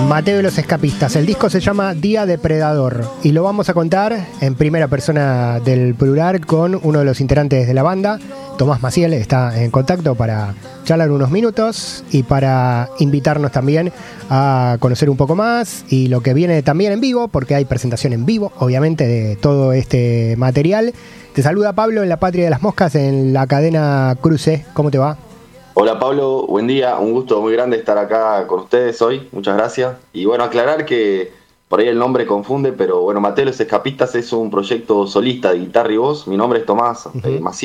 Mateo y los Escapistas. El disco se llama Día Depredador y lo vamos a contar en primera persona del plural con uno de los integrantes de la banda. Tomás Maciel está en contacto para charlar unos minutos y para invitarnos también a conocer un poco más y lo que viene también en vivo, porque hay presentación en vivo, obviamente, de todo este material. Te saluda Pablo en la Patria de las Moscas, en la cadena Cruce. ¿Cómo te va? Hola Pablo, buen día, un gusto muy grande estar acá con ustedes hoy, muchas gracias. Y bueno, aclarar que por ahí el nombre confunde, pero bueno, Mateo y los Escapistas es un proyecto solista de guitarra y voz. Mi nombre es Tomás Maciel.